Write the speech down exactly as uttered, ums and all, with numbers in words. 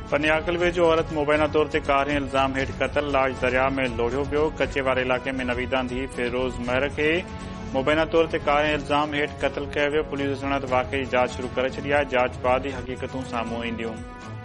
पनियाकल वेझो औरत मुबैना तौर ते कार इल्ज़ाम हेठि क़तल लाश दरिया में लोढ़ियो पियो। कचे वारे इलाक़े में नवीदा धी फिरोज़ महर खे मुबैना तौर ते कार इल्ज़ाम हेठि क़तल कयो वियो। पुलिस ॾिसण वाक़े जी जाच शुरू करे छॾी आहे। जाच बाद ई हक़ीक़तूं साम्हूं ईंदियूं।